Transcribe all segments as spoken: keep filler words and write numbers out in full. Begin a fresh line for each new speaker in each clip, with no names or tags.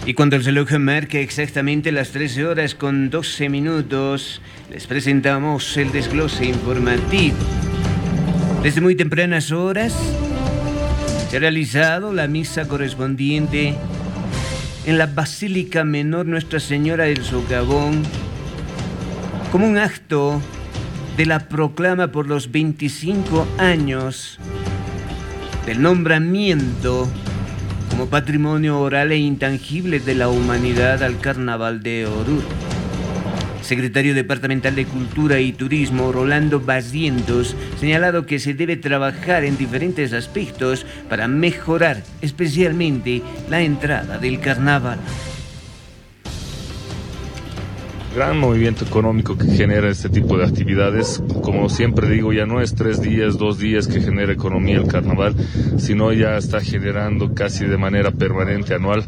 Y cuando el reloj marca exactamente las trece horas con doce minutos, les presentamos el desglose informativo. Desde muy tempranas horas se ha realizado la misa correspondiente en la Basílica Menor Nuestra Señora del Socavón como un acto de la proclama por los veinticinco años del nombramiento como patrimonio oral e intangible de la humanidad al Carnaval de Oruro. Secretario Departamental de Cultura y Turismo, Rolando Barrientos, señalado que se debe trabajar en diferentes aspectos para mejorar especialmente la entrada del carnaval.
Gran movimiento económico que genera este tipo de actividades. Como siempre digo, ya no es tres días, dos días que genera economía el carnaval, sino ya está generando casi de manera permanente, anual,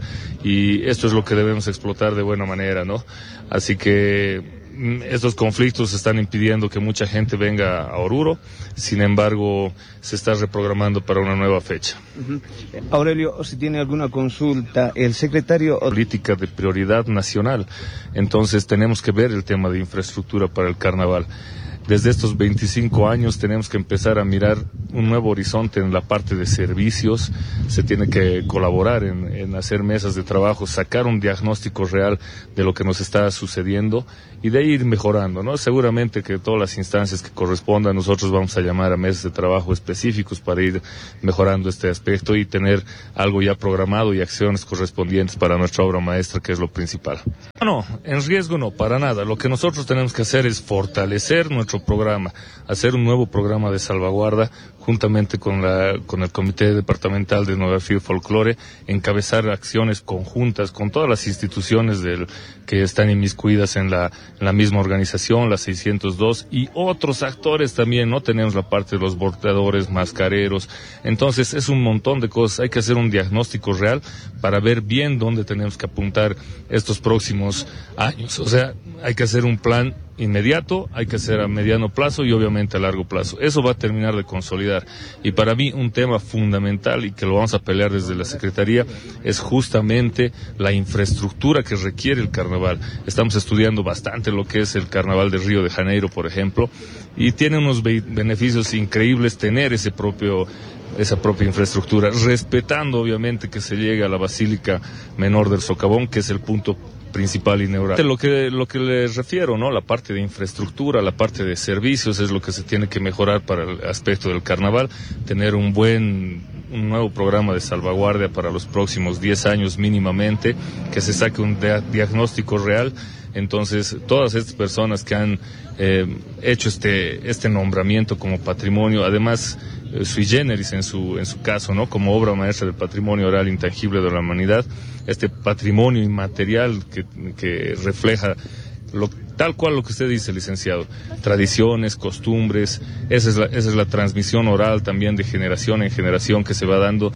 y esto es lo que debemos explotar de buena manera, ¿no? Así que estos conflictos están impidiendo que mucha gente venga a Oruro, sin embargo se está reprogramando para una nueva fecha.
Uh-huh. Aurelio, si tiene alguna consulta, el secretario...
Política de prioridad nacional, entonces tenemos que ver el tema de infraestructura para el carnaval. Desde estos veinticinco años tenemos que empezar a mirar un nuevo horizonte en la parte de servicios. Se tiene que colaborar en, en hacer mesas de trabajo, sacar un diagnóstico real de lo que nos está sucediendo y de ahí ir mejorando, ¿no? Seguramente que todas las instancias que correspondan nosotros vamos a llamar a mesas de trabajo específicos para ir mejorando este aspecto y tener algo ya programado y acciones correspondientes para nuestra obra maestra, que es lo principal. No, en riesgo no, para nada. Lo que nosotros tenemos que hacer es fortalecer nuestro programa, hacer un nuevo programa de salvaguarda juntamente con la con el Comité Departamental de Etnografía y Folclore, encabezar acciones conjuntas con todas las instituciones del que están inmiscuidas en la en la misma organización, la seiscientos dos, y otros actores también, ¿no? Tenemos la parte de los bordeadores, mascareros, entonces es un montón de cosas. Hay que hacer un diagnóstico real para ver bien dónde tenemos que apuntar estos próximos años. O sea, hay que hacer un plan inmediato, hay que hacer a mediano plazo y obviamente a largo plazo. Eso va a terminar de consolidar. Y para mí un tema fundamental y que lo vamos a pelear desde la Secretaría es justamente la infraestructura que requiere el carnaval. Estamos estudiando bastante lo que es el carnaval de Río de Janeiro, por ejemplo, y tiene unos be- beneficios increíbles tener ese propio esa propia infraestructura, respetando obviamente que se llegue a la Basílica Menor del Socavón, que es el punto principal y neural. Lo que, lo que les refiero, ¿no? La parte de infraestructura, la parte de servicios es lo que se tiene que mejorar para el aspecto del carnaval, tener un buen, un nuevo programa de salvaguardia para los próximos diez años mínimamente, que se saque un dia- diagnóstico real. Entonces, todas estas personas que han eh, hecho este, este nombramiento como patrimonio, además eh, sui generis en su, en su caso, ¿no? Como obra maestra del patrimonio oral intangible de la humanidad, este patrimonio inmaterial que, que refleja lo, tal cual lo que usted dice, licenciado, tradiciones, costumbres, esa es la, esa es la transmisión oral también de generación en generación que se va dando.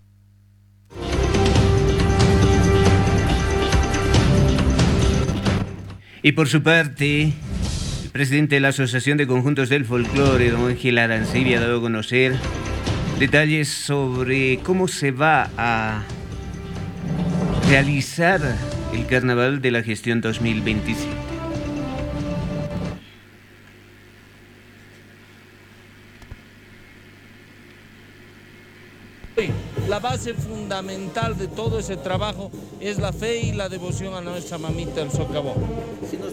Y por su parte, el presidente de la Asociación de Conjuntos del Folclore, don Ángel Arancibia, ha dado a conocer detalles sobre cómo se va a realizar el Carnaval de la Gestión dos mil veintisiete.
La base fundamental de todo ese trabajo es la fe y la devoción a nuestra mamita el Socavón.
Si nos